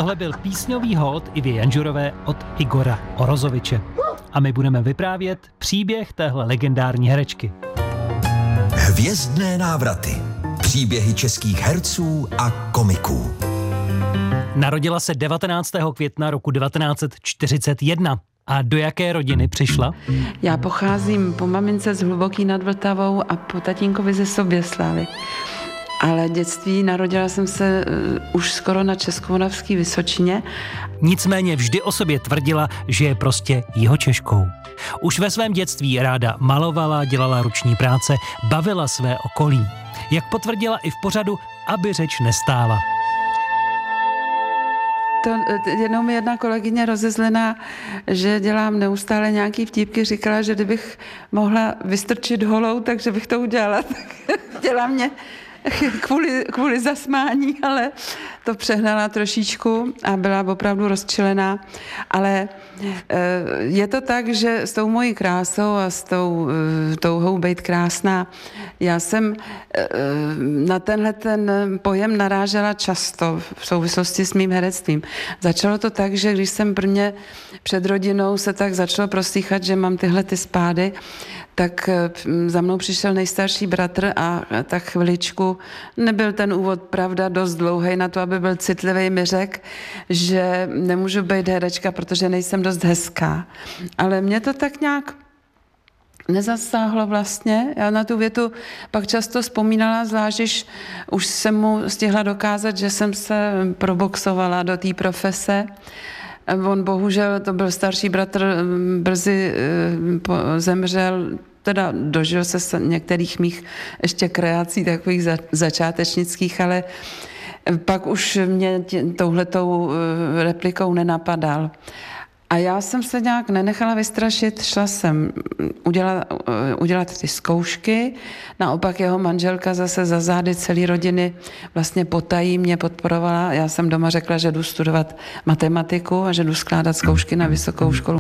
Tohle byl písňový hód Ivy Janžurové od Igora Orozoviče. A my budeme vyprávět příběh téhle legendární herečky. Hvězdné návraty. Příběhy českých herců a komiků. Narodila se 19. května roku 1941. A do jaké rodiny přišla? Já pocházím po mamince z Hluboký nad Vltavou a po tatínkovi ze Soběslavy. Ale dětství narodila jsem se už skoro na Českomoravský Vysočině. Nicméně vždy o sobě tvrdila, že je prostě Jihočeškou. Už ve svém dětství ráda malovala, dělala ruční práce, bavila své okolí. Jak potvrdila i v pořadu, aby řeč nestála. To jenom jedna kolegyně rozezlená, že dělám neustále nějaký vtípky, říkala, že kdybych mohla vystrčit holou, takže bych to udělala. Chtěla mě kvůli zasmání, ale to přehnala trošičku a byla opravdu rozčilená. Ale je to tak, že s tou mojí krásou a s tou touhou být krásná, já jsem na tenhle ten pojem narážela často v souvislosti s mým herectvím. Začalo to tak, že když jsem prvně před rodinou se tak začalo proslýchat, že mám tyhle ty spády, tak za mnou přišel nejstarší bratr a tak chviličku, nebyl ten úvod, pravda, dost dlouhý na to, aby byl citlivý, mi řekl, že nemůžu být herečka, protože nejsem dost hezká. Ale mě to tak nějak nezasáhlo vlastně. Já na tu větu pak často vzpomínala, zvlášť, když už jsem mu stihla dokázat, že jsem se proboxovala do té profese. On bohužel, to byl starší bratr, brzy zemřel, teda dožil se některých mých ještě kreací, takových začátečnických, ale pak už mě touhletou replikou nenapadal. A já jsem se nějak nenechala vystrašit, šla jsem udělat ty zkoušky, naopak jeho manželka zase za zády celé rodiny vlastně potají mě podporovala. Já jsem doma řekla, že jdu studovat matematiku a že jdu skládat zkoušky na vysokou školu.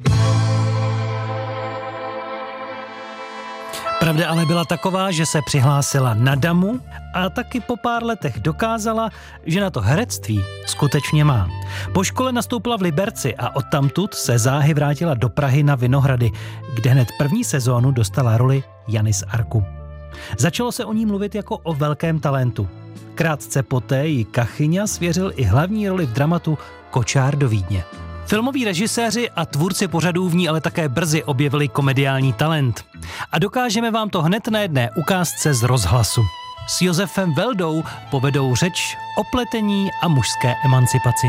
Pravda ale byla taková, že se přihlásila na damu a taky po pár letech dokázala, že na to herectví skutečně má. Po škole nastoupila v Liberci a odtamtud se záhy vrátila do Prahy na Vinohrady, kde hned první sezónu dostala roli Jany z Arku. Začalo se o ní mluvit jako o velkém talentu. Krátce poté jí Kachyňa svěřil i hlavní roli v dramatu Kočár do Vídně. Filmoví režiséři a tvůrci pořadů v ní ale také brzy objevili komediální talent. A dokážeme vám to hned na jedné ukázce z rozhlasu. S Josefem Veldou povedou řeč o pletení a mužské emancipaci.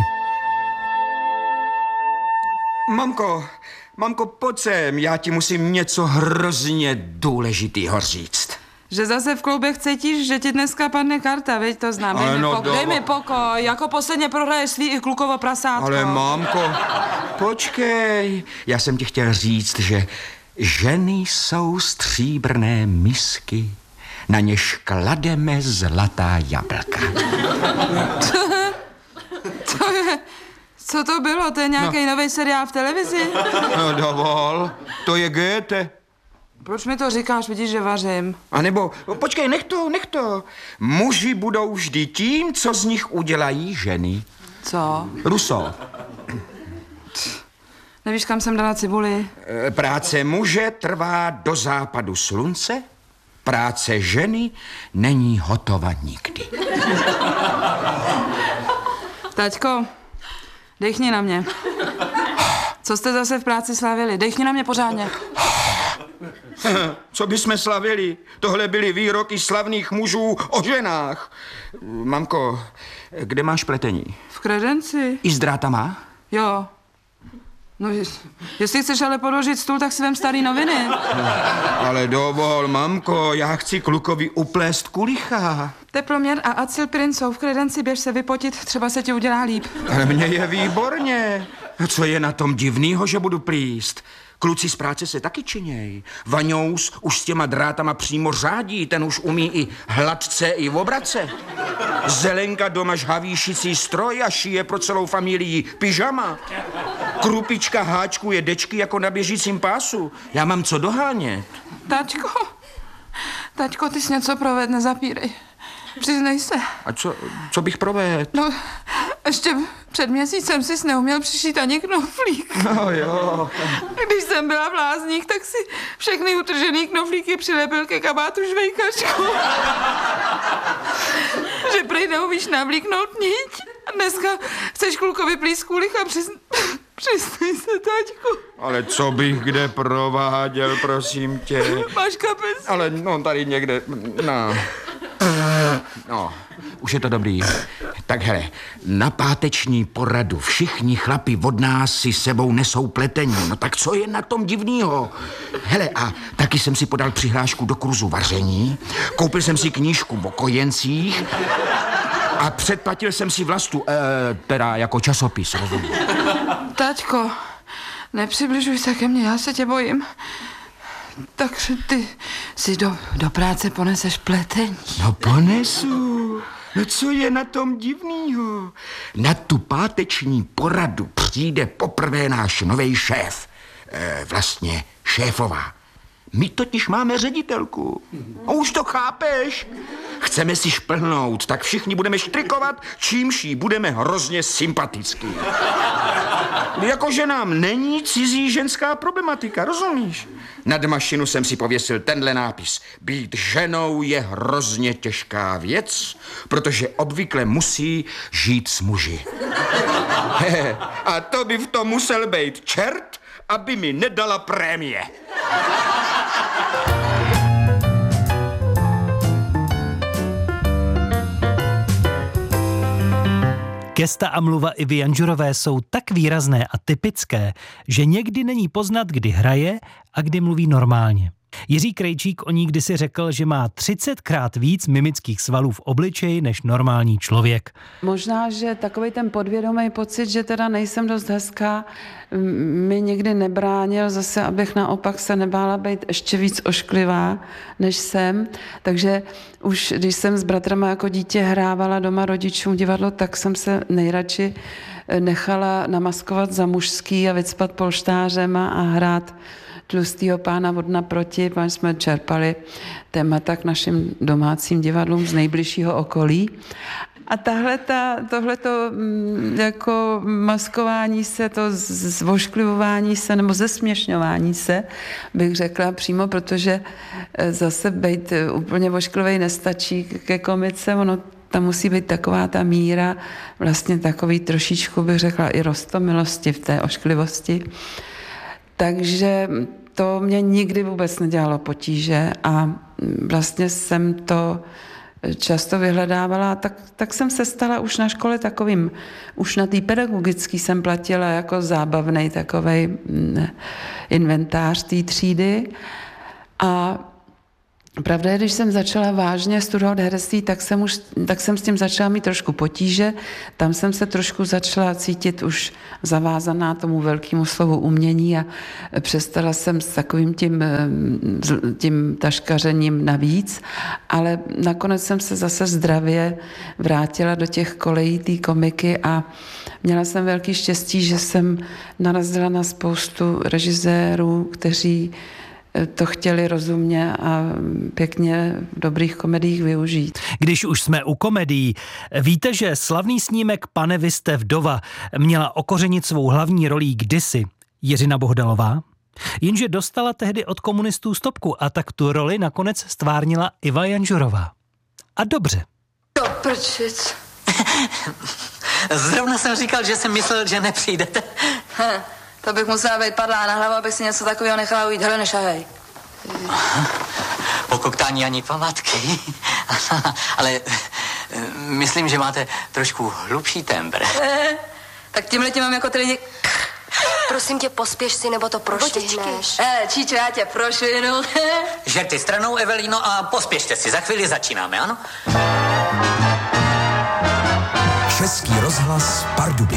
Mamko, pojď sem, já ti musím něco hrozně důležitýho říct. Že zase v kloubech cítíš, že ti dneska padne karta, veď to znám. Dej mi pokoj, jako posledně prohraješ svý i klukovo prasátko. Ale mamko, počkej, já jsem ti chtěl říct, že ženy jsou stříbrné misky, na něž klademe zlatá jablka. Co to bylo? To je nějaký nový seriál v televizi? No dovol, to je Goethe. Proč mi to říkáš, vidíš, že vařím? A nebo, počkej, nech to. Muži budou vždy tím, co z nich udělají ženy. Co? Rousseau. Nevíš, kam jsem dala cibuli? Práce muže trvá do západu slunce, práce ženy není hotova nikdy. Taťko, dechni na mě. Co jste zase v práci slavili? Dechni na mě pořádně. Co bychom slavili? Tohle byly výroky slavných mužů o ženách. Mamko, kde máš pletení? V kredenci. I s drátama? Jo. No, jestli chceš ale podložit stůl, tak si vem starý noviny. Ale dovol, mamko, já chci klukovi uplést kulicha. Teploměr a acylpirin jsou v kredenci, běž se vypotit, třeba se ti udělá líp. Ale mně je výborně. Co je na tom divnýho, že budu plíst? Kluci z práce se taky činěj. Vaňous už s těma drátama přímo řádí, ten už umí i hladce, i v obrace. Zelenka doma žhaví šicí stroj a šije pro celou familii pyžama. Krupička háčkuje dečky jako na běžícím pásu. Já mám co dohánět. Taťko, ty jsi něco proved, nezapírej. Přiznej se. A co bych provedl? No, Ještě před měsícem si neuměl přišít ani knoflík. No jo. Když jsem byla v Lázních, tak si všechny utržený knoflíky přilepil ke kabátu žvejkačku. Že prej neumíš navlíknout niť. A dneska chceš klukovi plíst kulich a přistej se, taťku. Ale co bych kde prováděl, prosím tě? Máš kapes? Ale no tady někde, no, už je to dobrý. Tak hele, na páteční poradu všichni chlapi od nás si sebou nesou pletení. No tak co je na tom divnýho? Hele, a taky jsem si podal přihlášku do kurzu vaření, koupil jsem si knížku o kojencích a předplatil jsem si Vlastu, teda jako časopis, rozumím. Taťko, nepřibližuj se ke mně, já se tě bojím. Takže ty si do práce poneseš pletení. No ponesu. No co je na tom divnýho? Na tu páteční poradu přijde poprvé náš novej šéf. Vlastně šéfová. My totiž máme ředitelku. A už to chápeš? Chceme si šplhnout, tak všichni budeme štrikovat, čímž jí budeme hrozně sympatický. Jakože nám není cizí ženská problematika, rozumíš? Nad mašinu jsem si pověsil tenhle nápis. Být ženou je hrozně těžká věc, protože obvykle musí žít s muži. A to by v tom musel být čert, aby mi nedala prémie. Gesta a mluva Ivy Janžurové jsou tak výrazné a typické, že někdy není poznat, kdy hraje a kdy mluví normálně. Jiří Krejčík o ní kdysi řekl, že má 30krát víc mimických svalů v obličeji než normální člověk. Možná, že takovej ten podvědomý pocit, že teda nejsem dost hezká, mi někdy nebránil zase, abych naopak se nebála být ještě víc ošklivá, než jsem. Takže už když jsem s bratrama jako dítě hrávala doma rodičům divadlo, tak jsem se nejradši nechala namaskovat za mužský a vycpat polštářem a hrát tlustýho pána od naproti, pan jsme čerpali témata k našim domácím divadlům z nejbližšího okolí. A tohleto jako maskování se, to zvošklivování se nebo zesměšňování se, bych řekla přímo, protože zase být úplně vošklivej nestačí ke komice, ono tam musí být taková ta míra, vlastně takový trošičku, bych řekla, i roztomilosti v té ošklivosti. Takže to mě nikdy vůbec nedělalo potíže a vlastně jsem to často vyhledávala, tak jsem se stala už na škole takovým, už na té pedagogický jsem platila jako zábavnej takovej inventář té třídy a pravda je, když jsem začala vážně studovat herectví, tak jsem s tím začala mít trošku potíže. Tam jsem se trošku začala cítit už zavázaná tomu velkému slovu umění a přestala jsem s takovým tím taškařením navíc, ale nakonec jsem se zase zdravě vrátila do těch kolejí té komiky a měla jsem velký štěstí, že jsem narazila na spoustu režisérů, kteří to chtěli rozumně a pěkně v dobrých komediích využít. Když už jsme u komedií, víte, že slavný snímek Pane, vy jste vdova měla okořenit svou hlavní rolí kdysi Jiřina Bohdalová? Jenže dostala tehdy od komunistů stopku a tak tu roli nakonec stvárnila Iva Janžurová. A dobře. To prčic. Zrovna jsem říkal, že jsem myslel, že nepřijdete. To bych musela být padlá na hlavu, abych si něco takového nechala ujít. Hele, nešahej. Po koktání ani památky. Ale myslím, že máte trošku hlubší tembr. Tak tímhletím mám jako ty lidi... Prosím tě, pospěš si, nebo to prošvihneš. Číčo, já tě prošvihnu. Žerty stranou, Evelino, a pospěšte si. Za chvíli začínáme, ano? Český rozhlas Pardubice.